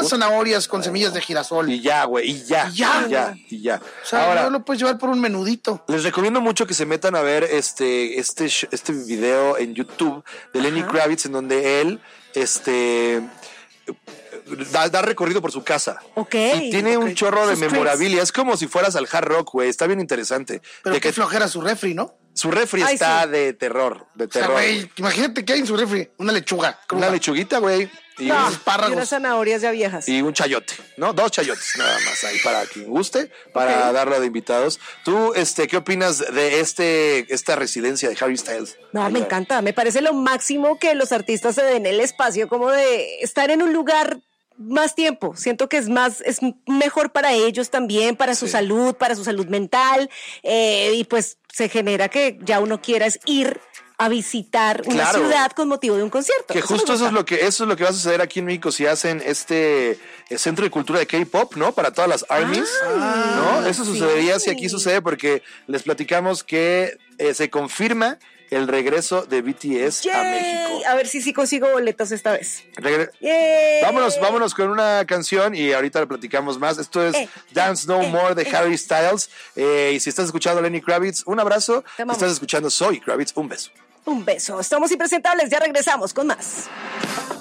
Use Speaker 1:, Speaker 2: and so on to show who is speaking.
Speaker 1: unas zanahorias con semillas de girasol.
Speaker 2: Y ya, güey, y ya.
Speaker 1: O sea, ahora no lo puedes llevar por un menudito.
Speaker 2: Les recomiendo mucho que se metan a ver este video en YouTube de Lenny Kravitz, en donde él da recorrido por su casa. Y tiene un chorro de memorabilia. Es como si fueras al Hard Rock, güey. Está bien interesante.
Speaker 1: Pero qué flojera su refri, ¿no?
Speaker 2: Su refri está de terror.
Speaker 1: O sea, güey, imagínate que hay en su refri. Una lechuga.
Speaker 2: Una lechuguita, güey.
Speaker 3: Y unos espárragos. Y unas zanahorias ya viejas.
Speaker 2: Y un chayote, ¿no? 2 chayotes nada más ahí para quien guste, para darlo de invitados. ¿Tú, qué opinas de esta residencia de Harry Styles?
Speaker 3: No, me encanta. Me parece lo máximo que los artistas se den el espacio como de estar en un lugar más tiempo. Siento que es mejor para ellos también, para su salud mental, y pues se genera que ya uno quiera ir a visitar una ciudad con motivo de un concierto.
Speaker 2: Que justo eso es lo que va a suceder aquí en México si hacen este centro de cultura de K-pop, ¿no? Para todas las ARMYs, ¿no? Eso sucedería si aquí sucede, porque les platicamos que se confirma el regreso de BTS a México.
Speaker 3: A ver si consigo boletos esta vez.
Speaker 2: Vámonos con una canción y ahorita le platicamos más. Esto es Dance No More de Harry Styles. Y si estás escuchando Lenny Kravitz, un abrazo. Si estás escuchando Zoe Kravitz, un beso.
Speaker 3: Un beso. Estamos impresentables, ya regresamos con más.